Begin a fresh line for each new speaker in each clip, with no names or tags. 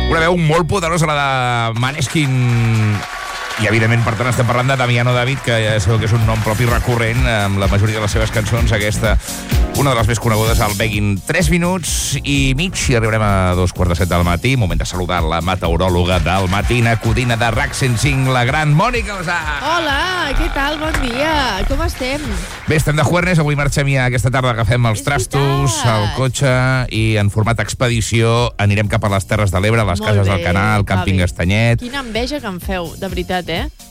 Una veu molt poderosa, la de Maneskin. I, evidentment, per tant, estem parlant de Damiano David, que ja sabeu que és un nom propi recurrent amb la majoria de les seves cançons. Aquesta, una de les més conegudes, el Begging. 3 minuts i mig i arribarem a 2:45 del matí. Moment de saludar la meteoròloga del Matina Codina de RAC 105, la gran Mònica Osà.
Hola, què tal? Bon dia. Com estem?
Bé, estem de juernes. Avui marxem ja aquesta tarda, agafem els trastos, el cotxe i en format expedició anirem cap a les Terres de l'Ebre, les cases del Canal, el càmping Estanyet.
Quina enveja que em feu, de veritat,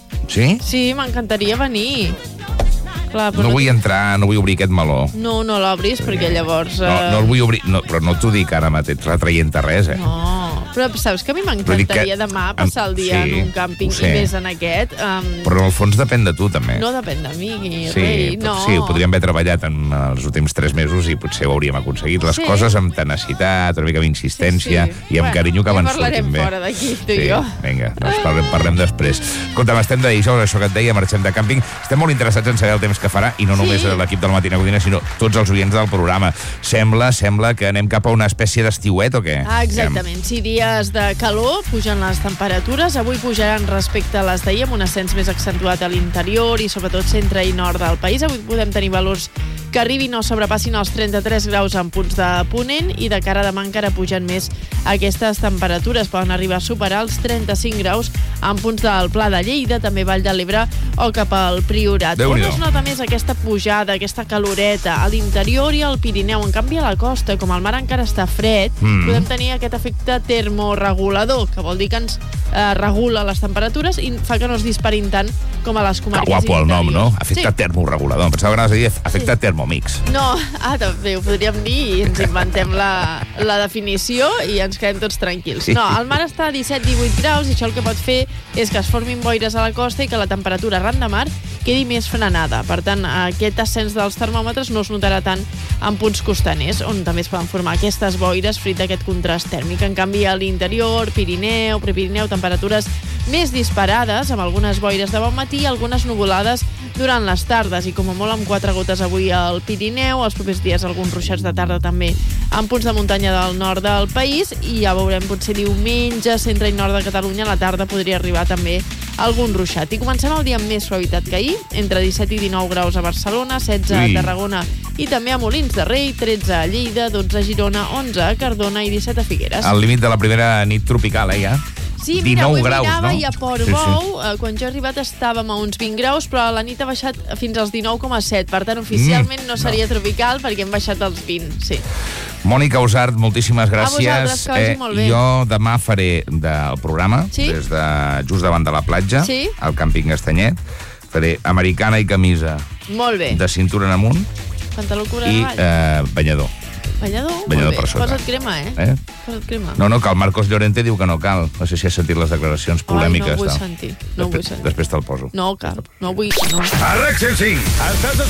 Sí?
Sí, m'encantaria venir. Clar, però
no vull entrar, no vull obrir aquest meló.
No l'obris, perquè llavors...
No el vull obrir, però no t'ho dic ara mateix retraient-te res,
No, però saps que a mi m'encantaria demà passar el dia en un càmping i més en aquest.
Però en el fons depèn de tu, també.
No depèn de mi,
sí,
rei, no.
Sí, ho podríem haver treballat en els últims 3 mesos i potser ho hauríem aconseguit. Les coses amb tenacitat, una mica d'insistència i amb carinyo que van sortint bé.
Ja parlarem fora d'aquí, tu i jo.
Vinga, doncs parlem després. Escolta'm, estem de dijous, això que et deia, marxem de càmping. Estem molt interessats en saber el temps que farà, i no només l'equip del Matina Codina, sinó tots els oients del programa. Sembla que anem cap a una espècie d'estiuet o què?
Exactament, 6 dies de calor, pugen les temperatures. Avui pujaran respecte a les d'ahir, amb un ascens més accentuat a l'interior i sobretot centre i nord del país. Avui podem tenir valors que arribin o sobrepassin els 33 graus en punts de Ponent i de cara a demà encara pugen més aquestes temperatures. Poden arribar a superar els 35 graus en punts del Pla de Lleida, també Vall de l'Ebre o cap al Priorat. On es nota més aquesta pujada, aquesta caloreta? A l'interior i al Pirineu. En canvi, a la costa, com el mar encara està fred, podem tenir aquest efecte termorregulador, que vol dir que ens regula les temperatures i fa que no es disparin tant com a les comarques interiors.
Que guapo el nom, no? Efecte termorregulador. Em pensava que anaves a dir efecte termomix.
No, també ho podríem dir i ens inventem la definició i ens quedem tots tranquils. No, el mar està a 17-18 graus i això el que pot fer és que es formin boires a la costa i que la temperatura arran de mar quedi més frenada. Per tant, aquest ascens dels termòmetres no es notarà tant en punts costaners, on també es poden formar aquestes boires fruit d'aquest contrast tèrmic. En canvi, a l'interior, Pirineu, Prepirineu, temperatures més disparades, amb algunes boires de bon matí i algunes nuvolades durant les tardes, i com a molt amb 4 gotes avui al Pirineu, els propers dies alguns ruixats de tarda també en punts de muntanya del nord del país, i ja veurem potser diumenge, centre i nord de Catalunya, a la tarda podria arribar també algun ruixat. I comencem el dia amb més suavitat que ahir, entre 17 i 19 graus a Barcelona, 16 a Tarragona i també a Molins de Rei, 13 a Lleida, 12 a Girona, 11 a Cardona i 17 a Figueres.
Al límit de la primera nit tropical, ja?
Sí, mira, avui mirava i a Portbou, quan jo he arribat estàvem a uns 20 graus, però a la nit ha baixat fins als 19,7. Per tant, oficialment no seria tropical perquè hem baixat als 20, sí.
Mònica Osart, moltíssimes gràcies.
A vosaltres, que vagi molt bé.
Jo demà faré del programa, des de just davant de la platja, al càmping Estanyet. Faré americana i camisa.
Molt bé.
De cintura en amunt.
Pantaló cura
i banyador.
Banyador?
Banyador per sota.
Posa't crema, Posa't crema.
No, que el Marcos Llorente diu que no cal. No sé si has sentit les declaracions polèmiques.
No ho vull sentir.
Després te'l poso.
No cal, no vull.
A RAC 105.